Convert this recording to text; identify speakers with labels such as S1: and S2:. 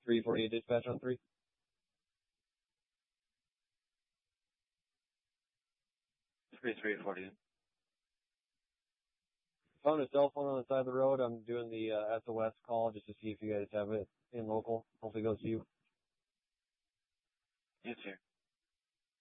S1: 348 dispatch on 3.
S2: Three 340.
S1: Found a cell phone on the side of the road. I'm doing the SOS call just to see if you guys have it in local. Hopefully it goes to you.
S2: Yes, sir.